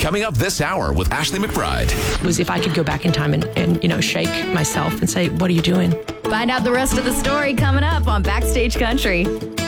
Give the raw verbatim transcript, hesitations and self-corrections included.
Coming up this hour with Ashley McBride. It was if I could go back in time and, and, you know, shake myself and say, what are you doing? Find out the rest of the story coming up on Backstage Country.